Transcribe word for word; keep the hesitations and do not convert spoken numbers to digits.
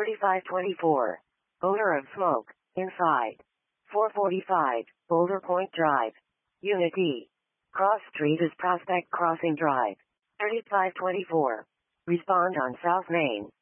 thirty-five twenty-four. Odor of smoke, inside. four forty-five, Boulder Point Drive. Unit E. Cross Street is Prospect Crossing Drive. thirty-five twenty-four. Respond on South Main.